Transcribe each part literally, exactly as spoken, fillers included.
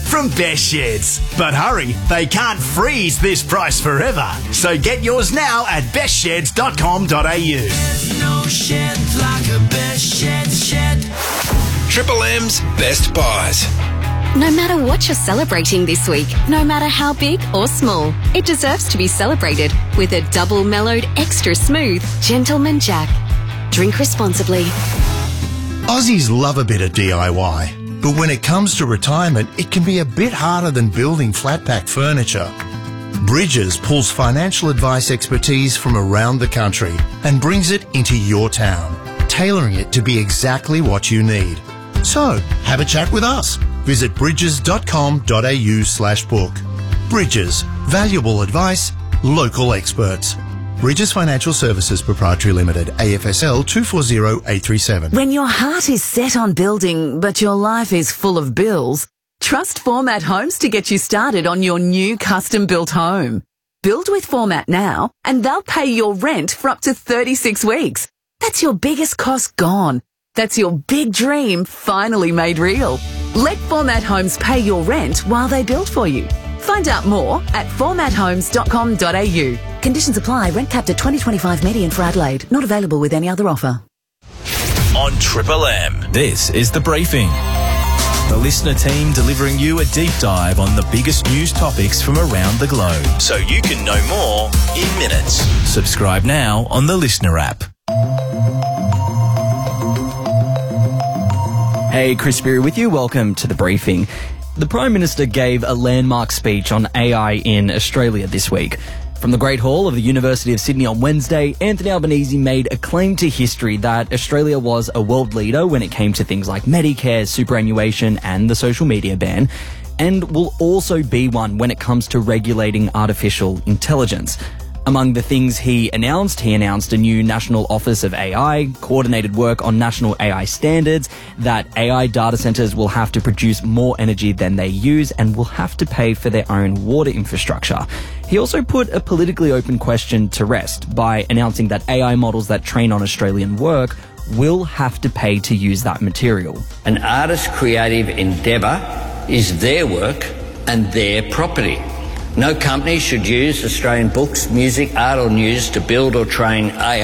from Best Sheds. But hurry, they can't freeze this price forever. So get yours now at best sheds dot com dot a u. There's no shed like a Best Sheds shed. Triple M's Best Buys. No matter what you're celebrating this week, no matter how big or small, it deserves to be celebrated with a double mellowed, extra smooth Gentleman Jack. Drink responsibly. Aussies love a bit of D I Y, but when it comes to retirement, it can be a bit harder than building flat-pack furniture. Bridges pulls financial advice expertise from around the country and brings it into your town, tailoring it to be exactly what you need. So, have a chat with us. Visit bridges dot com dot a u slash book. Bridges. Valuable advice. Local experts. Bridges Financial Services Proprietary Limited, A F S L two four zero eight three seven. When your heart is set on building, but your life is full of bills, trust Format Homes to get you started on your new custom-built home. Build with Format now, and they'll pay your rent for up to thirty-six weeks. That's your biggest cost gone. That's your big dream finally made real. Let Format Homes pay your rent while they build for you. Find out more at format homes dot com dot a u. Conditions apply. Rent capped at twenty twenty-five median for Adelaide. Not available with any other offer. On Triple M, this is The Briefing. The listener team delivering you a deep dive on the biggest news topics from around the globe, so you can know more in minutes. Subscribe now on the Listener app. Hey, Chris Beery with you. Welcome to The Briefing. The Prime Minister gave a landmark speech on A I in Australia this week. From the Great Hall of the University of Sydney on Wednesday, Anthony Albanese made a claim to history that Australia was a world leader when it came to things like Medicare, superannuation and the social media ban, and will also be one when it comes to regulating artificial intelligence. Among the things he announced, he announced a new National Office of A I, coordinated work on national A I standards, that A I data centres will have to produce more energy than they use and will have to pay for their own water infrastructure. He also put a politically open question to rest by announcing that A I models that train on Australian work will have to pay to use that material. An artist's creative endeavour is their work and their property. No company should use Australian books, music, art or news to build or train A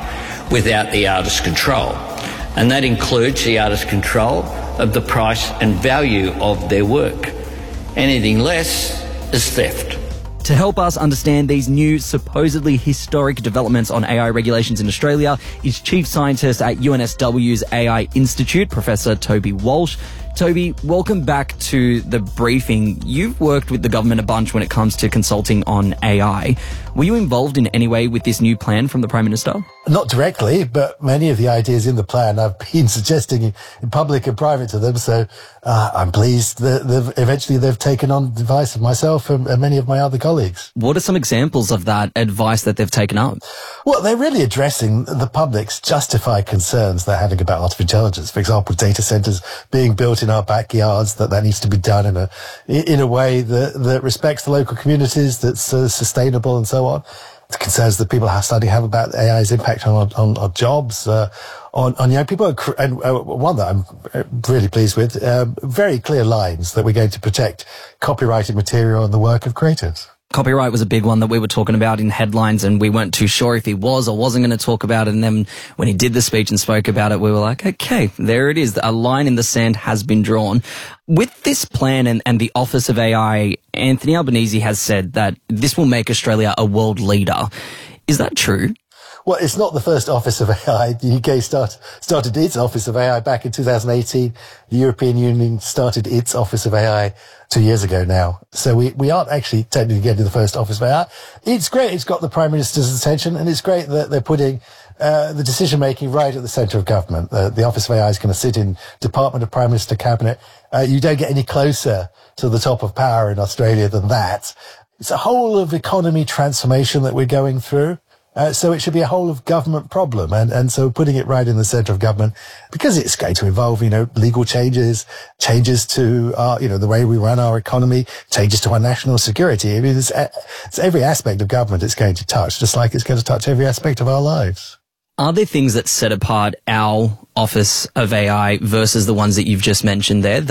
I without the artist's control. And that includes the artist's control of the price and value of their work. Anything less is theft. To help us understand these new, supposedly historic developments on A I regulations in Australia is Chief Scientist at U N S W's A I Institute, Professor Toby Walsh. Toby, welcome back to The Briefing. You've worked with the government a bunch when it comes to consulting on A I. Were you involved in any way with this new plan from the Prime Minister? Not directly, but many of the ideas in the plan I've been suggesting in public and private to them, so uh, I'm pleased that they've, eventually they've taken on the advice of myself and, and many of my other colleagues. What are some examples of that advice that they've taken up? Well, they're really addressing the public's justified concerns they're having about artificial intelligence. For example, data centres being built in our backyards, that that needs to be done in a in a way that, that respects the local communities, that's uh, sustainable and so on. The concerns that people are starting to have about A I's impact on on, on jobs, uh, on, on young people, and uh, one that I'm really pleased with, uh, very clear lines that we're going to protect copyrighted material and the work of creators. Copyright was a big one that we were talking about in headlines, and we weren't too sure if he was or wasn't going to talk about it. And then when he did the speech and spoke about it, we were like, okay, there it is. A line in the sand has been drawn. With this plan and, and the Office of A I, Anthony Albanese has said that this will make Australia a world leader. Is that true? Well, it's not the first Office of A I. The U K start, started its Office of A I back in two thousand eighteen. The European Union started its Office of A I two years ago now. So we, we aren't actually technically getting the first Office of A I. It's great. It's got the Prime Minister's attention, and it's great that they're putting uh, the decision-making right at the centre of government. Uh, the Office of A I is going to sit in Department of Prime Minister Cabinet. Uh, you don't get any closer to the top of power in Australia than that. It's a whole of economy transformation that we're going through. Uh, so it should be a whole of government problem. And, and so putting it right in the centre of government, because it's going to involve, you know, legal changes, changes to our, you know, the way we run our economy, changes to our national security. I mean, it's, it's every aspect of government it's going to touch, just like it's going to touch every aspect of our lives. Are there things that set apart our Office of A I versus the ones that you've just mentioned there that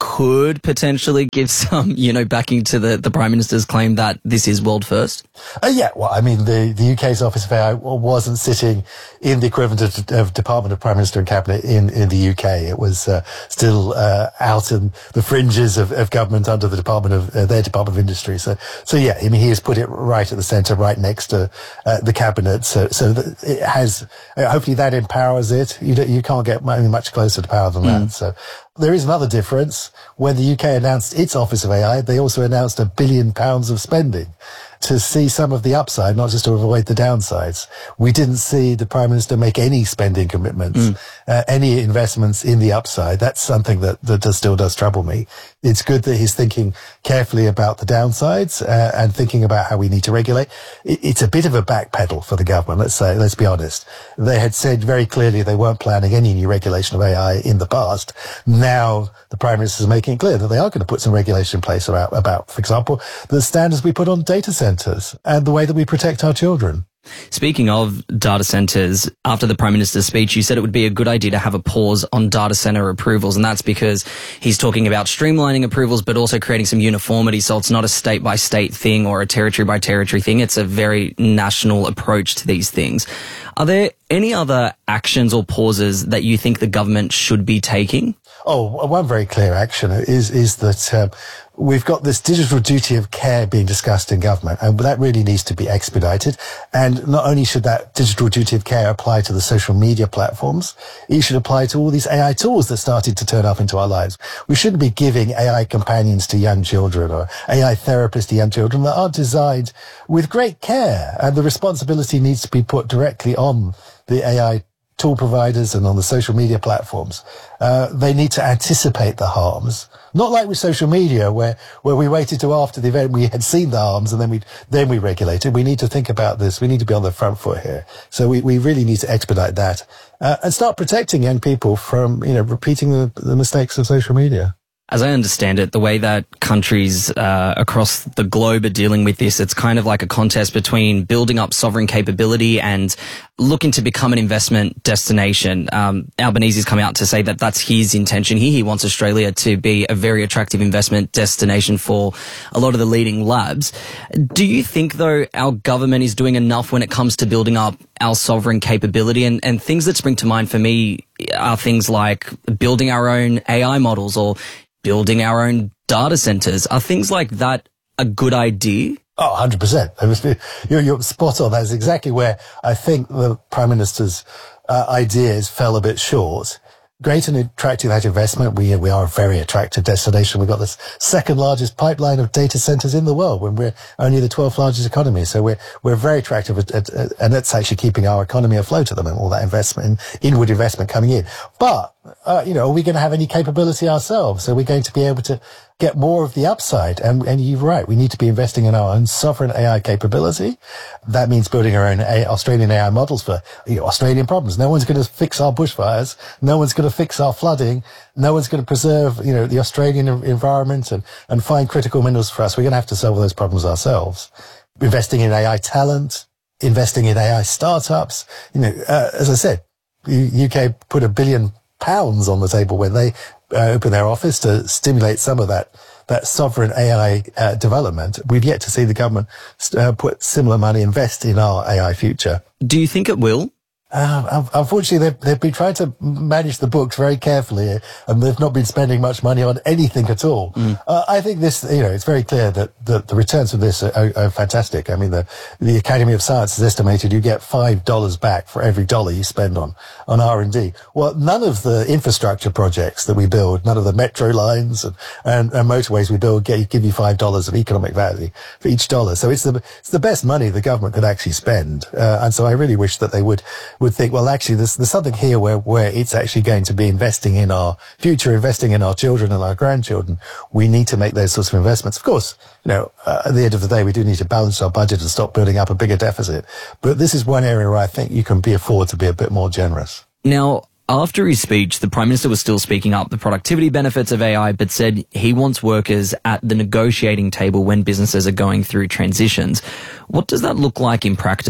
could potentially give some, you know, backing to the, the Prime Minister's claim that this is world first? Uh, yeah, well, I mean, the, the U K's Office of A I wasn't sitting in the equivalent of, of Department of Prime Minister and Cabinet in, in the U K. It was uh, still uh, out in the fringes of, of government under the Department of uh, their Department of Industry. So, so yeah, I mean, he has put it right at the centre, right next to uh, the Cabinet. So, so that it has. Uh, hopefully, that empowers it. You don't, you can't get much closer to power than mm. that. So. There is another difference. When the U K announced its Office of A I, they also announced a billion pounds of spending to see some of the upside, not just to avoid the downsides. We didn't see the Prime Minister make any spending commitments, mm. uh, any investments in the upside. That's something that, that does, still does trouble me. It's good that he's thinking carefully about the downsides uh, and thinking about how we need to regulate. It, it's a bit of a backpedal for the government, let's say, let's be honest. They had said very clearly they weren't planning any new regulation of A I in the past. Now the Prime Minister is making it clear that they are going to put some regulation in place about, about, for example, the standards we put on data centres and the way that we protect our children. Speaking of data centres, after the Prime Minister's speech, you said it would be a good idea to have a pause on data centre approvals, and that's because he's talking about streamlining approvals but also creating some uniformity, so it's not a state-by-state thing or a territory-by-territory thing. It's a very national approach to these things. Are there any other actions or pauses that you think the government should be taking? Oh, one very clear action is is that um, we've got this digital duty of care being discussed in government, and that really needs to be expedited. And not only should that digital duty of care apply to the social media platforms, it should apply to all these A I tools that started to turn up into our lives. We shouldn't be giving A I companions to young children or A I therapists to young children that aren't designed with great care, and the responsibility needs to be put directly on the A I tool providers and on the social media platforms. Uh, they need to anticipate the harms. Not like with social media, where, where we waited till after the event, we had seen the harms, and then we, then we regulated. We need to think about this. We need to be on the front foot here. So we, we really need to expedite that, uh, and start protecting young people from, you know, repeating the, the mistakes of social media. As I understand it, the way that countries uh, across the globe are dealing with this, it's kind of like a contest between building up sovereign capability and looking to become an investment destination. Um, Albanese's come out to say that that's his intention here. He wants Australia to be a very attractive investment destination for a lot of the leading labs. Do you think, though, our government is doing enough when it comes to building up our sovereign capability? And, and things that spring to mind for me are things like building our own A I models or building our own data centers. Are things like that a good idea? Oh, one hundred percent. You're, you're spot on. That's exactly where I think the Prime Minister's uh, ideas fell a bit short. Great in attracting that investment. We, we are a very attractive destination. We've got the second largest pipeline of data centers in the world when we're only the twelfth largest economy. So we're, we're very attractive at, at, at, and that's actually keeping our economy afloat at the moment, all that investment, inward investment coming in. But, uh, you know, are we going to have any capability ourselves? Are we going to be able to get more of the upside? And, and you're right. We need to be investing in our own sovereign A I capability. That means building our own A- Australian A I models for, you know, Australian problems. No one's going to fix our bushfires. No one's going to fix our flooding. No one's going to preserve, you know, the Australian environment and, and find critical minerals for us. We're going to have to solve those problems ourselves. Investing in A I talent, investing in A I startups. You know, uh, as I said, U K put a billion pounds on the table when they uh, opened their office to stimulate some of that that sovereign A I uh, development. We've yet to see the government uh, put similar money, invest in our A I future. Do you think it will? Uh, unfortunately, they've, they've been trying to manage the books very carefully, and they've not been spending much money on anything at all. Mm. Uh, I think this, you know, it's very clear that the, the returns from this are, are, are fantastic. I mean, the, the Academy of Science has estimated you get five dollars back for every dollar you spend on, on R and D. Well, none of the infrastructure projects that we build, none of the metro lines and, and, and motorways we build get, give you five dollars of economic value for each dollar. So it's the, it's the best money the government could actually spend. Uh, and so I really wish that they would, would think, well, actually, there's, there's something here where, where it's actually going to be investing in our future, investing in our children and our grandchildren. We need to make those sorts of investments. Of course, you know, uh, at the end of the day, we do need to balance our budget and stop building up a bigger deficit. But this is one area where I think you can be afford to be a bit more generous. Now, after his speech, the Prime Minister was still speaking up the productivity benefits of A I, but said he wants workers at the negotiating table when businesses are going through transitions. What does that look like in practice?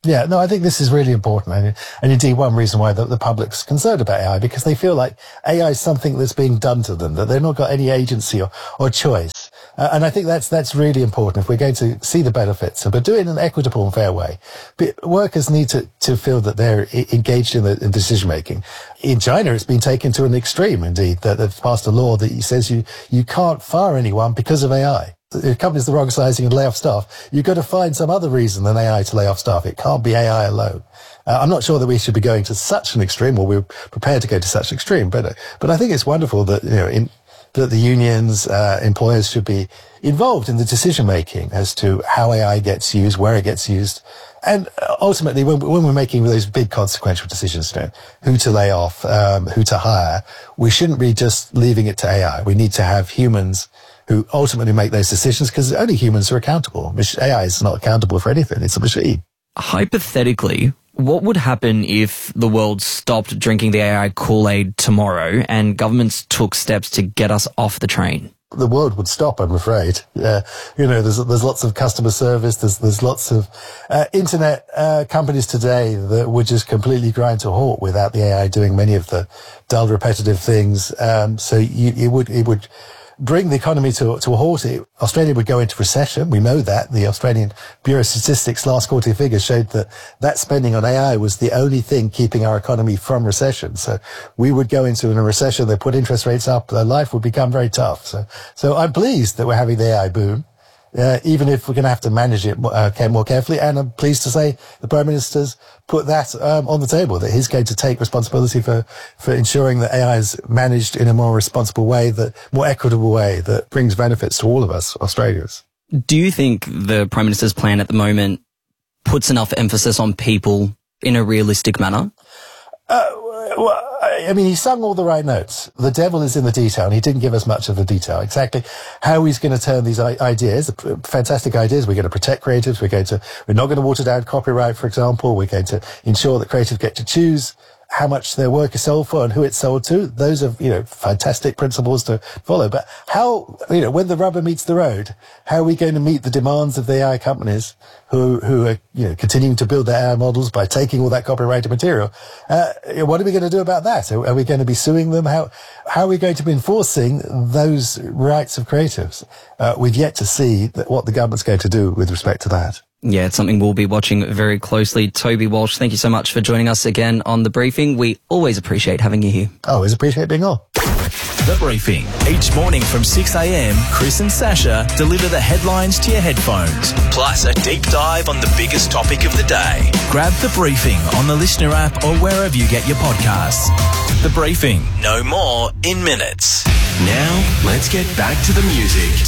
Yeah, no, I think this is really important. And, and indeed, one reason why the, the public's concerned about A I, because they feel like A I is something that's being done to them, that they've not got any agency or, or choice. Uh, and I think that's that's really important if we're going to see the benefits, but do it in an equitable and fair way. But workers need to, to feel that they're I- engaged in the in decision making. In China, it's been taken to an extreme, indeed, that they've passed a law that says you, you can't fire anyone because of A I. If a company's the wrong sizing and lay off staff, you've got to find some other reason than A I to lay off staff. It can't be A I alone. Uh, I'm not sure that we should be going to such an extreme, or we're prepared to go to such an extreme, but, uh, but I think it's wonderful that, you know, in, that the unions, uh, employers should be involved in the decision making as to how A I gets used, where it gets used. And ultimately, when, when we're making those big consequential decisions, you know, who to lay off, um, who to hire, we shouldn't be just leaving it to A I. We need to have humans who ultimately make those decisions, because only humans are accountable. A I is not accountable for anything. It's a machine. Hypothetically, what would happen if the world stopped drinking the A I Kool-Aid tomorrow and governments took steps to get us off the train? The world would stop, I'm afraid. Uh, you know, there's there's lots of customer service. There's there's lots of uh, internet uh, companies today that would just completely grind to a halt without the A I doing many of the dull, repetitive things. Um, so you, it would it would. bring the economy to, to a halt. Australia would go into recession. We know that. The Australian Bureau of Statistics last quarterly figures showed that that spending on A I was the only thing keeping our economy from recession. So we would go into a recession. They put interest rates up. Life would become very tough. So, so I'm pleased that we're having the A I boom. Uh, even if we're going to have to manage it uh, more carefully. And I'm pleased to say the Prime Minister's put that um, on the table, that he's going to take responsibility for, for ensuring that A I is managed in a more responsible way, that more equitable way, that brings benefits to all of us, Australians. Do you think the Prime Minister's plan at the moment puts enough emphasis on people in a realistic manner? Uh, well, I mean, he sung all the right notes. The devil is in the detail, and he didn't give us much of the detail. Exactly how he's going to turn these ideas, fantastic ideas. We're going to protect creatives. We're going to, we're not going to water down copyright, for example. We're going to ensure that creatives get to choose how much their work is sold for and who it's sold to. Those are, you know, fantastic principles to follow. But how, you know, when the rubber meets the road, how are we going to meet the demands of the A I companies who, who are, you know, continuing to build their A I models by taking all that copyrighted material? Uh, what are we going to do about that? Are, are we going to be suing them? How, how are we going to be enforcing those rights of creatives? Uh, we've yet to see that, what the government's going to do with respect to that. Yeah, it's something we'll be watching very closely. Toby Walsh, thank you so much for joining us again on The Briefing. We always appreciate having you here. I always appreciate being on. The Briefing. Each morning from six a.m, Chris and Sasha deliver the headlines to your headphones, plus a deep dive on the biggest topic of the day. Grab The Briefing on the Listener app or wherever you get your podcasts. The Briefing. No more in minutes. Now, let's get back to the music.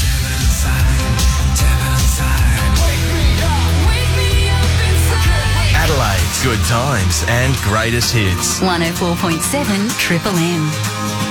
Adelaide's good times and greatest hits. one oh four point seven Triple M.